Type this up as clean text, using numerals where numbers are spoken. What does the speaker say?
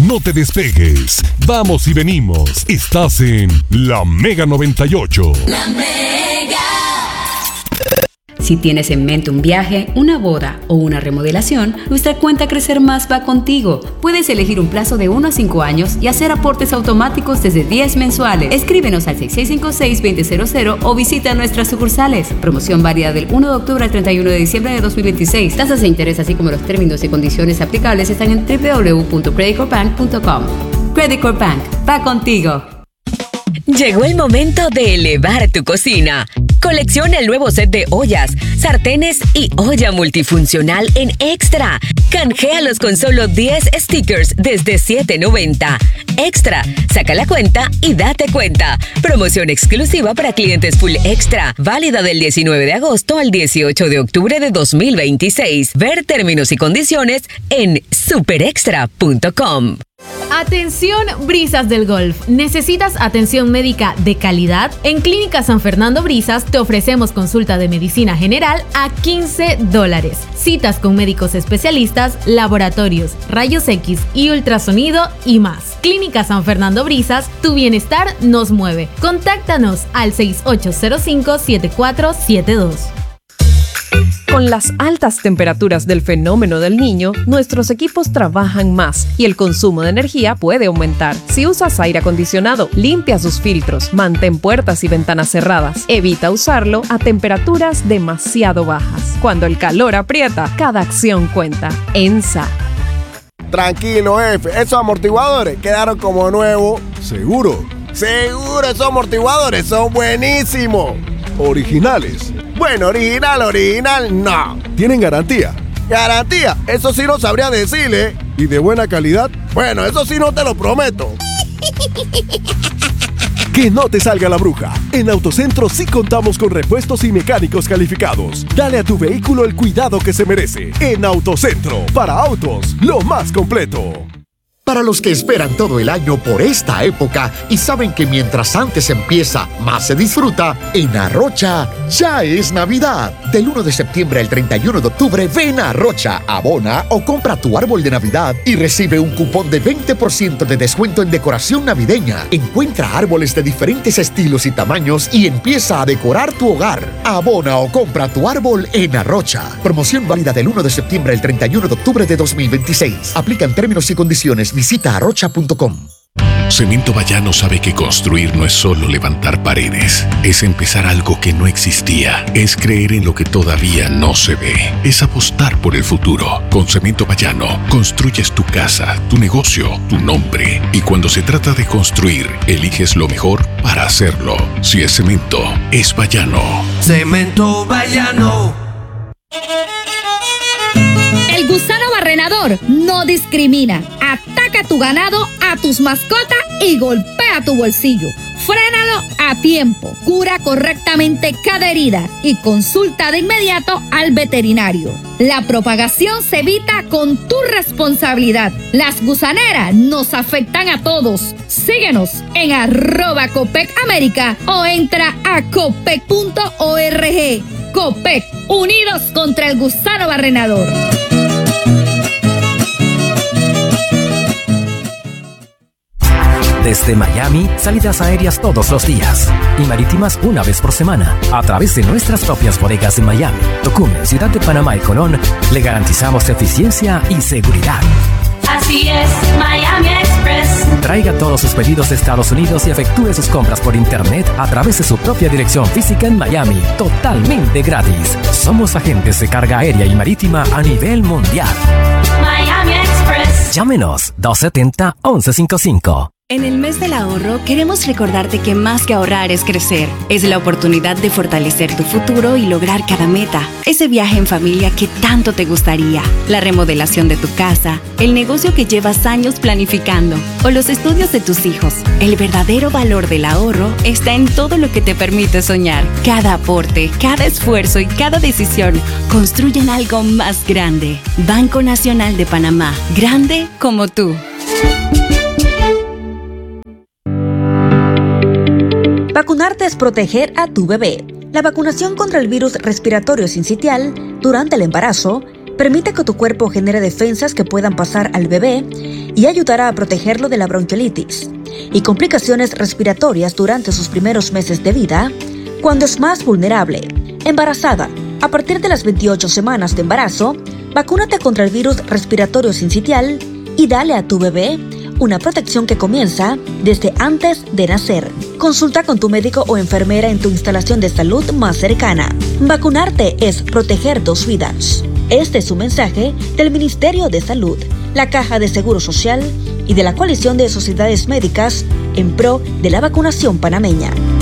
No te despegues. Vamos y venimos. Estás en La Mega 98. La Mega. Si tienes en mente un viaje, una boda o una remodelación, nuestra cuenta Crecer Más va contigo. Puedes elegir un plazo de 1 a 5 años y hacer aportes automáticos desde 10 mensuales. Escríbenos al 6656-2000 o visita nuestras sucursales. Promoción válida del 1 de octubre al 31 de diciembre de 2026. Tasas de interés así como los términos y condiciones aplicables están en www.creditcorpbank.com. Credit Corp Bank, va contigo. Llegó el momento de elevar tu cocina. Colecciona el nuevo set de ollas, sartenes y olla multifuncional en Extra. Canjealos con solo 10 stickers desde $7.90. Extra, saca la cuenta y date cuenta. Promoción exclusiva para clientes Full Extra. Válida del 19 de agosto al 18 de octubre de 2026. Ver términos y condiciones en superextra.com. Atención, Brisas del Golf. ¿Necesitas atención médica de calidad? En Clínica San Fernando Brisas te ofrecemos consulta de medicina general a $15. Citas con médicos especialistas, laboratorios, rayos X y ultrasonido y más. Clínica San Fernando Brisas, tu bienestar nos mueve. Contáctanos al 6805-7472. Con las altas temperaturas del fenómeno del Niño, nuestros equipos trabajan más y el consumo de energía puede aumentar. Si usas aire acondicionado, limpia sus filtros, mantén puertas y ventanas cerradas. Evita usarlo a temperaturas demasiado bajas. Cuando el calor aprieta, cada acción cuenta. ENSA. Tranquilo, jefe. Esos amortiguadores quedaron como nuevos. ¿Seguro? Seguro, esos amortiguadores son buenísimos. ¿Originales? Bueno, original, no. ¿Tienen garantía? ¿Garantía? Eso sí no sabría decirle. ¿Y de buena calidad? Bueno, eso sí no te lo prometo. Que no te salga la bruja. En Autocentro sí contamos con repuestos y mecánicos calificados. Dale a tu vehículo el cuidado que se merece. En Autocentro, para autos, lo más completo. Para los que esperan todo el año por esta época y saben que mientras antes empieza, más se disfruta, en Arrocha ya es Navidad. Del 1 de septiembre al 31 de octubre, ven a Arrocha, abona o compra tu árbol de Navidad y recibe un cupón de 20% de descuento en decoración navideña. Encuentra árboles de diferentes estilos y tamaños y empieza a decorar tu hogar. Abona o compra tu árbol en Arrocha. Promoción válida del 1 de septiembre al 31 de octubre de 2026. Aplican términos y condiciones. Visita arrocha.com. Cemento Bayano sabe que construir no es solo levantar paredes, es empezar algo que no existía, es creer en lo que todavía no se ve, es apostar por el futuro. Con Cemento Bayano construyes tu casa, tu negocio, tu nombre, y cuando se trata de construir, eliges lo mejor para hacerlo. Si es cemento, es Bayano. Cemento Bayano. El gusano barrenador no discrimina. Ataca a tu ganado, a tus mascotas y golpea tu bolsillo. Frénalo a tiempo. Cura correctamente cada herida y consulta de inmediato al veterinario. La propagación se evita con tu responsabilidad. Las gusaneras nos afectan a todos. Síguenos en @CopecAmérica o entra a copec.org. Copec, unidos contra el gusano barrenador. Desde Miami, salidas aéreas todos los días y marítimas una vez por semana a través de nuestras propias bodegas en Miami, Tocumen, Ciudad de Panamá y Colón. Le garantizamos eficiencia y seguridad. Así es, Miami Express. Traiga todos sus pedidos de Estados Unidos y efectúe sus compras por internet a través de su propia dirección física en Miami, totalmente gratis. Somos agentes de carga aérea y marítima a nivel mundial. Miami Express. Llámenos 270-1155. En el mes del ahorro queremos recordarte que más que ahorrar es crecer. Es la oportunidad de fortalecer tu futuro y lograr cada meta. Ese viaje en familia que tanto te gustaría, la remodelación de tu casa, el negocio que llevas años planificando o los estudios de tus hijos. El verdadero valor del ahorro está en todo lo que te permite soñar. Cada aporte, cada esfuerzo y cada decisión construyen algo más grande. Banco Nacional de Panamá, grande como tú. Vacunarte es proteger a tu bebé. La vacunación contra el virus respiratorio sincitial durante el embarazo Permite que tu cuerpo genere defensas que puedan pasar al bebé y ayudará a protegerlo de la bronquiolitis y complicaciones respiratorias durante sus primeros meses de vida, cuando es más vulnerable. Embarazada, a partir de las 28 semanas de embarazo, vacúnate contra el virus respiratorio sincitial y dale a tu bebé una protección que comienza desde antes de nacer. Consulta con tu médico o enfermera en tu instalación de salud más cercana. Vacunarte es proteger tus vidas. Este es un mensaje del Ministerio de Salud, la Caja de Seguro Social y de la Coalición de Sociedades Médicas en pro de la vacunación panameña.